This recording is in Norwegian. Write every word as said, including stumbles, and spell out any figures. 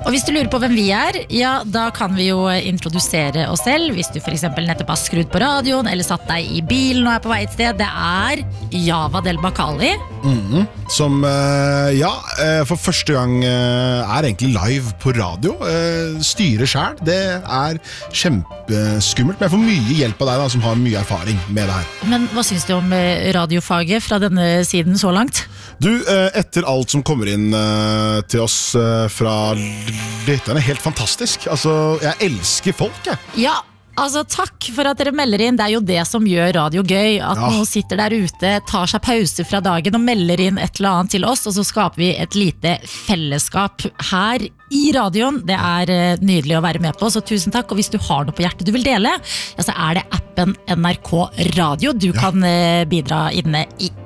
Og hvis du lurer på hvem vi er, ja, da kan vi jo introdusere oss selv. Hvis du for eksempel nettopp har skrudd på radioen, eller satt deg i bilen og er på vei et sted. Det er Java Del Bacali. Mm-hmm. Som, ja, for første gang er egentlig live på radio. Styrer selv. Det er kjempeskummelt, men jeg får mye hjelp av deg da, som har mye erfaring med det her. Men hva synes du om radiofaget fra denne siden så langt? Du, etter alt som kommer inn til oss fra lytterne, helt fantastisk. Altså, jeg elsker folk, jeg. Ja, altså takk for at dere melder inn. Det er jo det som gjør radio gøy. At ja. Noen sitter der ute, tar seg pause fra dagen og melder inn et eller annet til oss, og så skaper vi et lite fellesskap her i radioen. Det er nydelig å være med på, så tusen takk. Og hvis du har noe på hjertet du vil dele, ja, så er det appen N R K Radio. Du ja. Kan bidra inne i